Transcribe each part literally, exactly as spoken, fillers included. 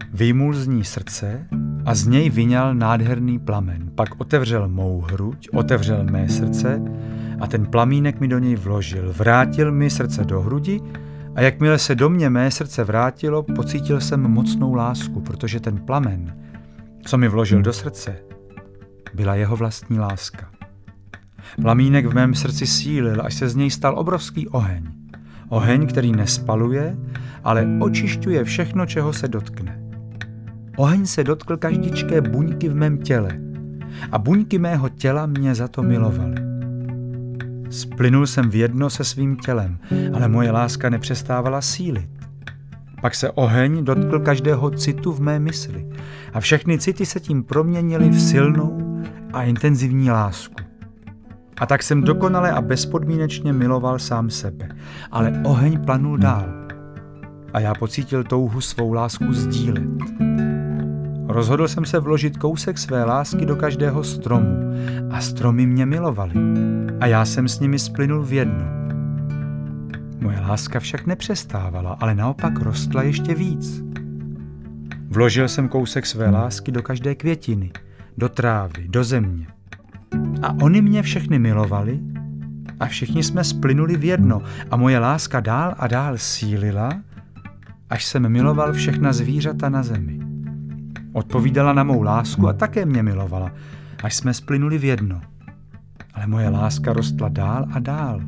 Vyjmul z ní srdce a z něj vyňal nádherný plamen. Pak otevřel mou hruď, otevřel mé srdce a ten plamínek mi do něj vložil. Vrátil mi srdce do hrudi a jakmile se do mě mé srdce vrátilo, pocítil jsem mocnou lásku, protože ten plamen, co mi vložil do srdce, byla jeho vlastní láska. Plamínek v mém srdci sílil, až se z něj stal obrovský oheň. Oheň, který nespaluje, ale očišťuje všechno, čeho se dotkne. Oheň se dotkl každičké buňky v mém těle a buňky mého těla mě za to milovaly. Splynul jsem v jedno se svým tělem, ale moje láska nepřestávala sílit. Pak se oheň dotkl každého citu v mé mysli a všechny city se tím proměnily v silnou a intenzivní lásku. A tak jsem dokonale a bezpodmínečně miloval sám sebe, ale oheň planul dál a já pocítil touhu svou lásku sdílet. Rozhodl jsem se vložit kousek své lásky do každého stromu a stromy mě milovaly a já jsem s nimi splynul v jedno. Moje láska však nepřestávala, ale naopak rostla ještě víc. Vložil jsem kousek své lásky do každé květiny, do trávy, do země. A oni mě všechny milovali a všichni jsme splynuli v jedno a moje láska dál a dál sílila, až jsem miloval všechna zvířata na zemi. Odpovídala na mou lásku a také mě milovala, až jsme splynuli v jedno. Ale moje láska rostla dál a dál.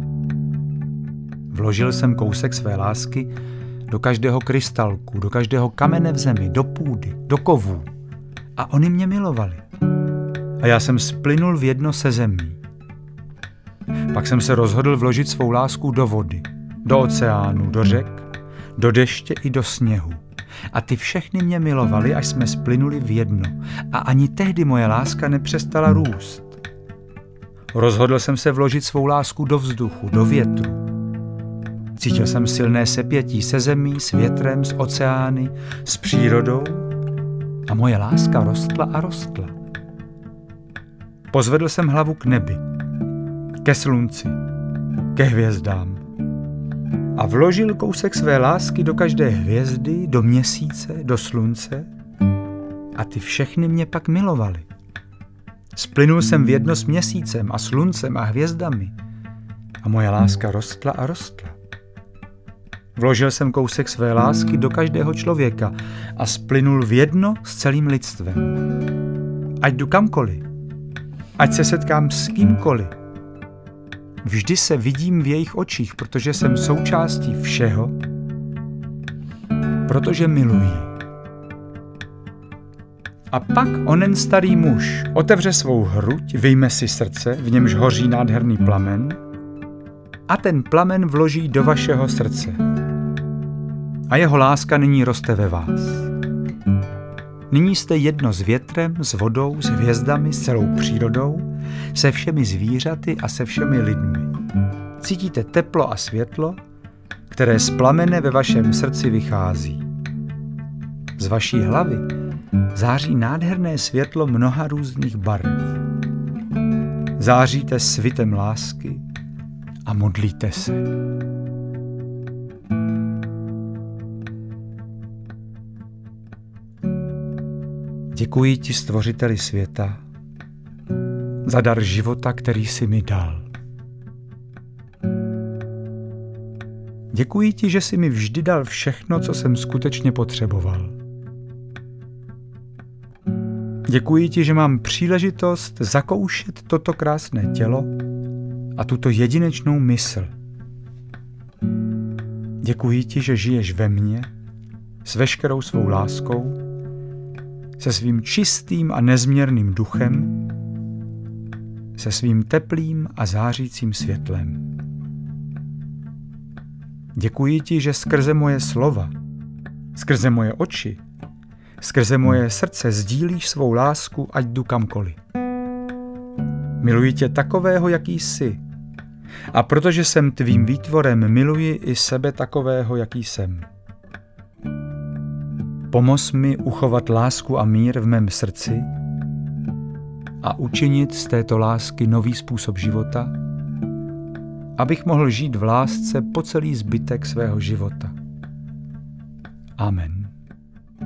Vložil jsem kousek své lásky do každého krystalku, do každého kamene v zemi, do půdy, do kovů. A oni mě milovali. A já jsem splynul v jedno se zemí. Pak jsem se rozhodl vložit svou lásku do vody, do oceánu, do řek, do deště i do sněhu. A ty všechny mě milovali, až jsme splynuli v jedno. A ani tehdy moje láska nepřestala růst. Rozhodl jsem se vložit svou lásku do vzduchu, do větru. Cítil jsem silné sepětí se zemí, s větrem, s oceány, s přírodou a moje láska rostla a rostla. Pozvedl jsem hlavu k nebi, ke slunci, ke hvězdám a vložil kousek své lásky do každé hvězdy, do měsíce, do slunce a ty všechny mě pak milovali. Splynul jsem v jedno s měsícem a sluncem a hvězdami a moje láska rostla a rostla. Vložil jsem kousek své lásky do každého člověka a splynul v jedno s celým lidstvem. Ať jdu kamkoliv, ať se setkám s kýmkoliv, vždy se vidím v jejich očích, protože jsem součástí všeho, protože miluji. A pak onen starý muž otevře svou hruď, vyjme si srdce, v němž hoří nádherný plamen, a ten plamen vloží do vašeho srdce. A jeho láska nyní roste ve vás. Nyní jste jedno s větrem, s vodou, s hvězdami, s celou přírodou, se všemi zvířaty a se všemi lidmi. Cítíte teplo a světlo, které z plamene ve vašem srdci vychází. Z vaší hlavy září nádherné světlo mnoha různých barev. Záříte svitem lásky a modlíte se. Děkuji ti, stvořiteli světa, za dar života, který jsi mi dal. Děkuji ti, že jsi mi vždy dal všechno, co jsem skutečně potřeboval. Děkuji ti, že mám příležitost zakoušet toto krásné tělo a tuto jedinečnou mysl. Děkuji ti, že žiješ ve mně s veškerou svou láskou, se svým čistým a nezměrným duchem, se svým teplým a zářícím světlem. Děkuji ti, že skrze moje slova, skrze moje oči, skrze moje srdce sdílíš svou lásku, ať jdu kamkoliv. Miluji tě takového, jaký jsi. A protože jsem tvým výtvorem, miluji i sebe takového, jaký jsem. Pomoz mi uchovat lásku a mír v mém srdci a učinit z této lásky nový způsob života, abych mohl žít v lásce po celý zbytek svého života. Amen.